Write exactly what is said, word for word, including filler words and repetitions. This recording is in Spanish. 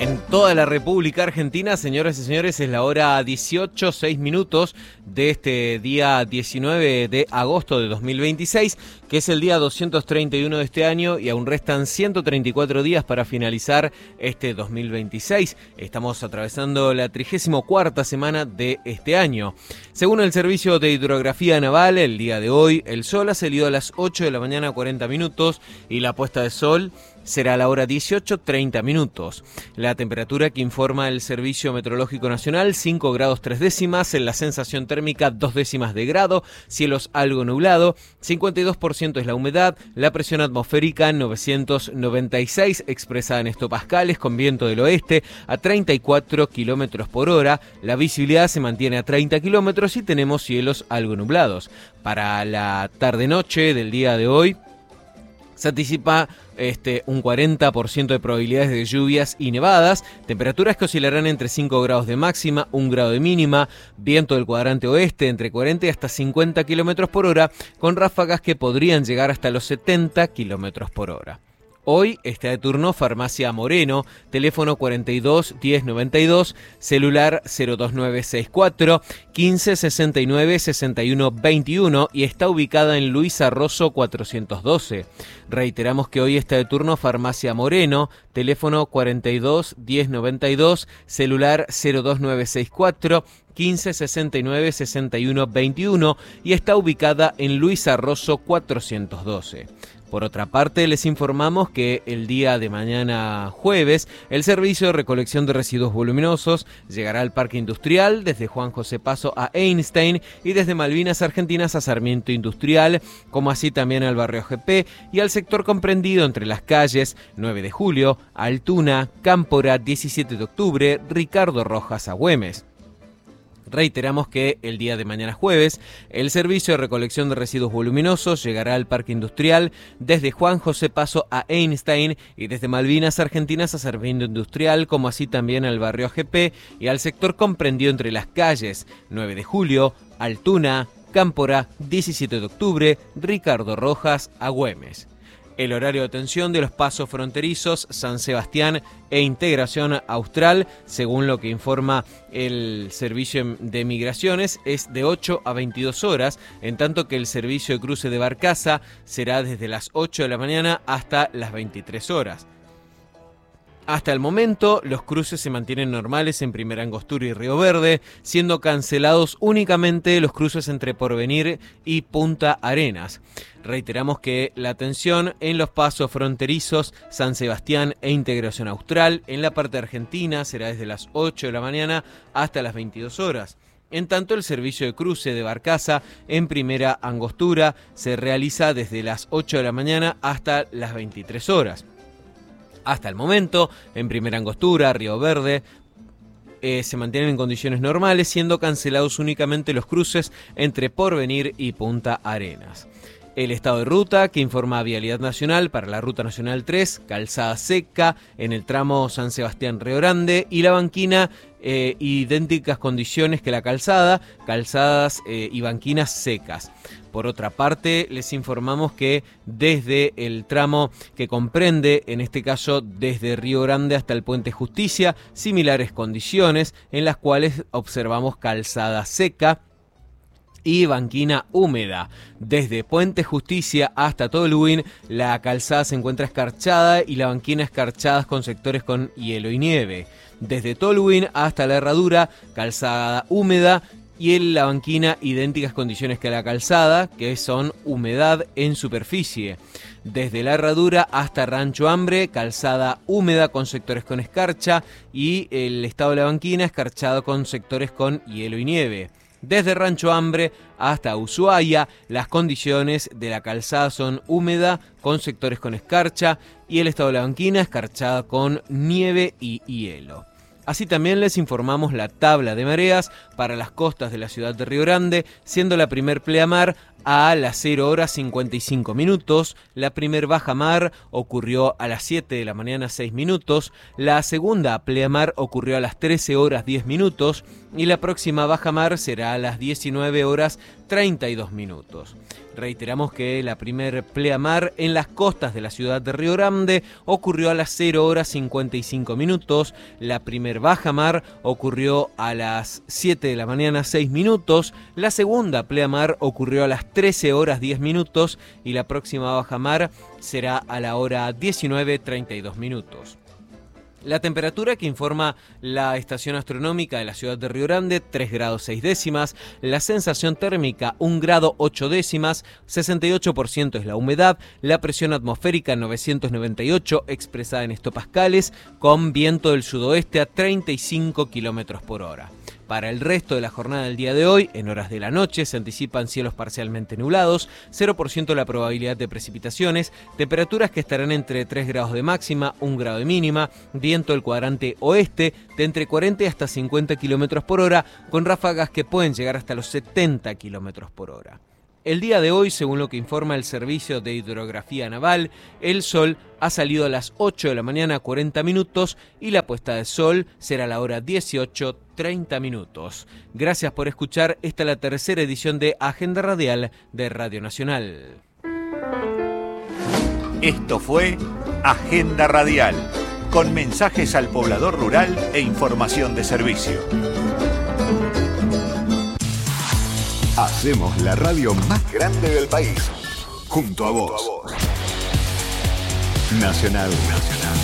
En toda la República Argentina, señoras y señores, es la hora dieciocho, seis minutos de este día diecinueve de agosto de dos mil veintiséis, que es el día doscientos treinta y uno de este año y aún restan ciento treinta y cuatro días para finalizar este dos mil veintiséis. Estamos atravesando la trigésima cuarta semana de este año. Según el Servicio de Hidrografía Naval, el día de hoy el sol ha salido a las ocho de la mañana cuarenta minutos y la puesta de sol será a la hora dieciocho, treinta minutos. La temperatura que informa el Servicio Meteorológico Nacional, cinco grados tres décimas, en la sensación térmica dos décimas de grado, cielos algo nublado, cincuenta y dos por ciento es la humedad, la presión atmosférica novecientos noventa y seis expresada en hectopascales con viento del oeste a treinta y cuatro kilómetros por hora, la visibilidad se mantiene a treinta kilómetros y tenemos cielos algo nublados. Para la tarde-noche del día de hoy, se anticipa este, un cuarenta por ciento de probabilidades de lluvias y nevadas, temperaturas que oscilarán entre cinco grados de máxima, un grado de mínima, viento del cuadrante oeste entre cuarenta y hasta cincuenta kilómetros por hora, con ráfagas que podrían llegar hasta los setenta kilómetros por hora. Hoy está de turno Farmacia Moreno, teléfono cuarenta y dos, diez noventa y dos, celular cero dos nueve seis cuatro, quince sesenta y nueve, sesenta y uno veintiuno y está ubicada en Luis Arroso cuatrocientos doce. Reiteramos que hoy está de turno Farmacia Moreno, teléfono cuarenta y dos, diez noventa y dos, celular cero dos nueve seis cuatro, quince sesenta y nueve, sesenta y uno veintiuno y está ubicada en Luis Arroso cuatrocientos doce. Por otra parte, les informamos que el día de mañana jueves, el servicio de recolección de residuos voluminosos llegará al Parque Industrial desde Juan José Paso a Einstein y desde Malvinas Argentinas a Sarmiento Industrial, como así también al barrio G P y al sector comprendido entre las calles nueve de julio, Altuna, Cámpora, diecisiete de octubre, Ricardo Rojas a Güemes. Reiteramos que el día de mañana jueves, el servicio de recolección de residuos voluminosos llegará al Parque Industrial desde Juan José Paso a Einstein y desde Malvinas Argentinas a Sarmiento Industrial, como así también al barrio A G P y al sector comprendido entre las calles nueve de julio, Altuna, Cámpora, diecisiete de octubre, Ricardo Rojas a Güemes. El horario de atención de los pasos fronterizos San Sebastián e Integración Austral, según lo que informa el Servicio de Migraciones, es de ocho a veintidós horas, en tanto que el servicio de cruce de Barcaza será desde las ocho de la mañana hasta las veintitrés horas. Hasta el momento, los cruces se mantienen normales en Primera Angostura y Río Verde, siendo cancelados únicamente los cruces entre Porvenir y Punta Arenas. Reiteramos que la atención en los pasos fronterizos San Sebastián e Integración Austral en la parte argentina será desde las ocho de la mañana hasta las veintidós horas. En tanto, el servicio de cruce de Barcaza en Primera Angostura se realiza desde las ocho de la mañana hasta las veintitrés horas. Hasta el momento, en Primera Angostura, Río Verde, eh, se mantienen en condiciones normales, siendo cancelados únicamente los cruces entre Porvenir y Punta Arenas. El estado de ruta que informa Vialidad Nacional para la Ruta Nacional tres, calzada seca en el tramo San Sebastián-Río Grande y la banquina, eh, idénticas condiciones que la calzada, calzadas eh, y banquinas secas. Por otra parte, les informamos que desde el tramo que comprende, en este caso desde Río Grande hasta el Puente Justicia, similares condiciones en las cuales observamos calzada seca y banquina húmeda. Desde Puente Justicia hasta Tolhuin, la calzada se encuentra escarchada y la banquina escarchadas con sectores con hielo y nieve. Desde Tolhuin hasta la Herradura, calzada húmeda y en la banquina idénticas condiciones que la calzada, que son humedad en superficie. Desde la Herradura hasta Rancho Hambre, calzada húmeda con sectores con escarcha y el estado de la banquina escarchado con sectores con hielo y nieve. Desde Rancho Hambre hasta Ushuaia, las condiciones de la calzada son húmeda con sectores con escarcha y el estado de la banquina escarchada con nieve y hielo. Así también les informamos la tabla de mareas para las costas de la ciudad de Río Grande, siendo la primer pleamar a las cero horas cincuenta y cinco minutos, la primer bajamar ocurrió a las siete de la mañana seis minutos, la segunda pleamar ocurrió a las trece horas diez minutos y la próxima bajamar será a las diecinueve horas treinta y dos minutos. Reiteramos que la primer pleamar en las costas de la ciudad de Río Grande ocurrió a las cero horas cincuenta y cinco minutos, la primer bajamar ocurrió a las siete de la mañana seis minutos, la segunda pleamar ocurrió a las trece horas diez minutos y la próxima bajamar será a la hora diecinueve treinta y dos minutos. La temperatura que informa la estación astronómica de la ciudad de Río Grande, tres grados seis décimas, la sensación térmica un grado ocho décimas, sesenta y ocho por ciento es la humedad, la presión atmosférica novecientos noventa y ocho expresada en hectopascales, con viento del sudoeste a treinta y cinco kilómetros por hora. Para el resto de la jornada del día de hoy, en horas de la noche, se anticipan cielos parcialmente nublados, cero por ciento la probabilidad de precipitaciones, temperaturas que estarán entre tres grados de máxima, un grado de mínima, viento del cuadrante oeste de entre cuarenta y hasta cincuenta kilómetros por hora, con ráfagas que pueden llegar hasta los setenta kilómetros por hora. El día de hoy, según lo que informa el Servicio de Hidrografía Naval, el sol ha salido a las ocho de la mañana cuarenta minutos y la puesta de sol será a la hora dieciocho treinta minutos. Gracias por escuchar, esta es la tercera edición de Agenda Radial de Radio Nacional. Esto fue Agenda Radial, con mensajes al poblador rural e información de servicio. Hacemos la radio más grande del país, junto a vos. Nacional, Nacional.